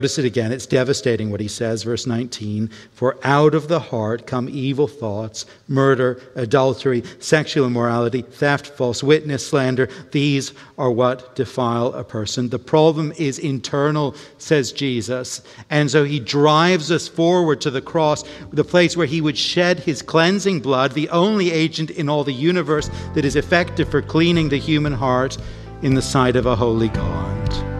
Notice it again. It's devastating what he says, verse 19. For out of the heart come evil thoughts, murder, adultery, sexual immorality, theft, false witness, slander. These are what defile a person. The problem is internal, says Jesus. And so he drives us forward to the cross, the place where he would shed his cleansing blood, the only agent in all the universe that is effective for cleaning the human heart in the sight of a holy God.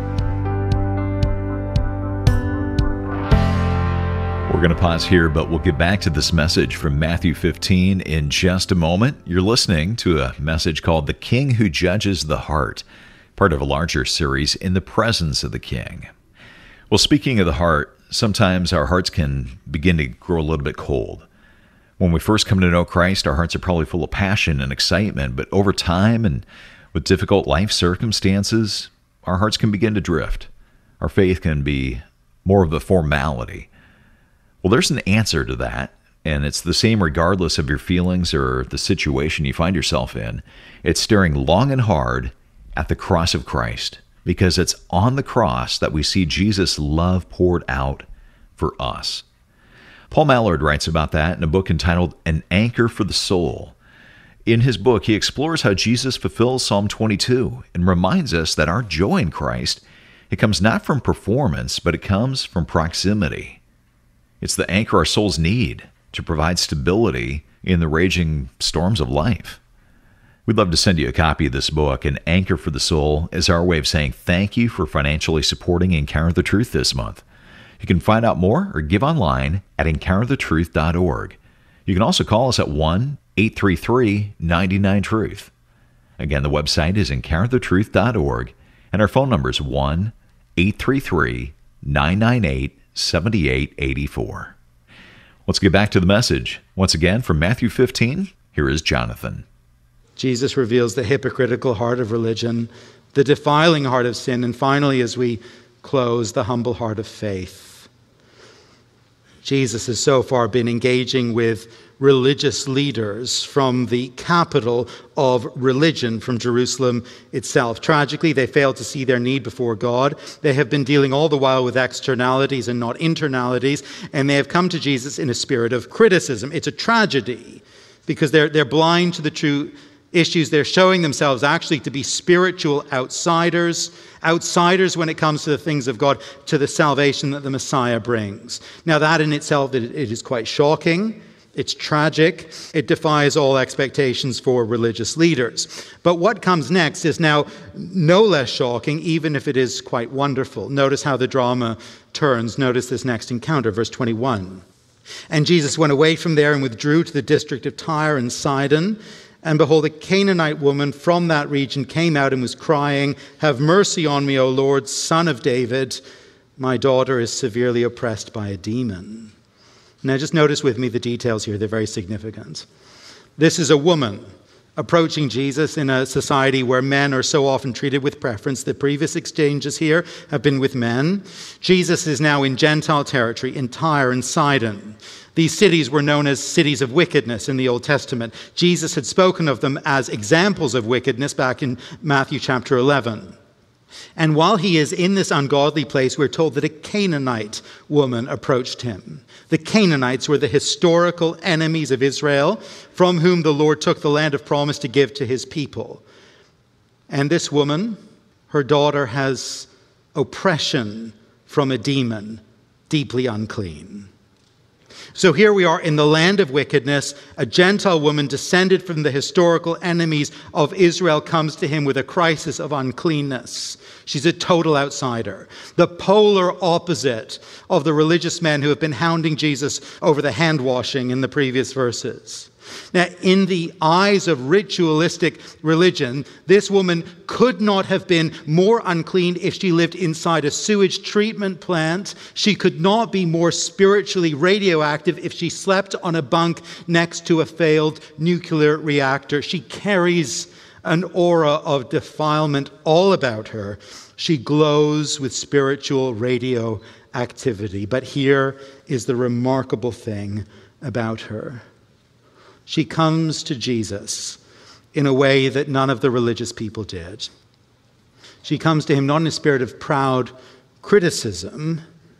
We're going to pause here, but we'll get back to this message from Matthew 15 in just a moment. You're listening to a message called The King Who Judges the Heart, part of a larger series, In the Presence of the King. Well, speaking of the heart, sometimes our hearts can begin to grow a little bit cold. When we first come to know Christ, our hearts are probably full of passion and excitement, but over time and with difficult life circumstances, our hearts can begin to drift. Our faith can be more of a formality. Well, there's an answer to that, and it's the same regardless of your feelings or the situation you find yourself in. It's staring long and hard at the cross of Christ, because it's on the cross that we see Jesus' love poured out for us. Paul Mallard writes about that in a book entitled An Anchor for the Soul. In his book, he explores how Jesus fulfills Psalm 22 and reminds us that our joy in Christ, it comes not from performance, but it comes from proximity. It's the anchor our souls need to provide stability in the raging storms of life. We'd love to send you a copy of this book, An Anchor for the Soul, as our way of saying thank you for financially supporting Encounter the Truth this month. You can find out more or give online at encounterthetruth.org. You can also call us at 1-833-99-TRUTH. Again, the website is encounterthetruth.org, and our phone number is 1-833-998-7884. Let's get back to the message. Once again, from Matthew 15, here is Jonathan. Jesus reveals the hypocritical heart of religion, the defiling heart of sin, and finally, as we close, the humble heart of faith. Jesus has so far been engaging with religious leaders from the capital of religion, from Jerusalem itself. Tragically, they failed to see their need before God. They have been dealing all the while with externalities and not internalities, and they have come to Jesus in a spirit of criticism. It's a tragedy because they're blind to the true issues. They're showing themselves actually to be spiritual outsiders when it comes to the things of God, to the salvation that the Messiah brings. Now that in itself, it is quite shocking. It's tragic. It defies all expectations for religious leaders. But what comes next is now no less shocking, even if it is quite wonderful. Notice how the drama turns. Notice this next encounter, verse 21. And Jesus went away from there and withdrew to the district of Tyre and Sidon. And behold, a Canaanite woman from that region came out and was crying, "Have mercy on me, O Lord, Son of David. My daughter is severely oppressed by a demon." Now just notice with me the details here. They're very significant. This is a woman approaching Jesus in a society where men are so often treated with preference. The previous exchanges here have been with men. Jesus is now in Gentile territory, in Tyre and Sidon. These cities were known as cities of wickedness in the Old Testament. Jesus had spoken of them as examples of wickedness back in Matthew chapter 11. And while he is in this ungodly place, we're told that a Canaanite woman approached him. The Canaanites were the historical enemies of Israel, from whom the Lord took the land of promise to give to his people. And this woman, her daughter, has oppression from a demon, deeply unclean. So here we are in the land of wickedness. A Gentile woman descended from the historical enemies of Israel comes to him with a crisis of uncleanness. She's a total outsider, the polar opposite of the religious men who have been hounding Jesus over the hand washing in the previous verses. Now, in the eyes of ritualistic religion, this woman could not have been more unclean if she lived inside a sewage treatment plant. She could not be more spiritually radioactive if she slept on a bunk next to a failed nuclear reactor. She carries an aura of defilement all about her. She glows with spiritual radioactivity. But here is the remarkable thing about her. She comes to Jesus in a way that none of the religious people did. She comes to him not in a spirit of proud criticism,